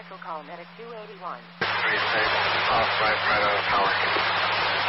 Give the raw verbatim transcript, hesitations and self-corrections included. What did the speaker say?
special call medic two eighty-one. three six, off right, right out of power.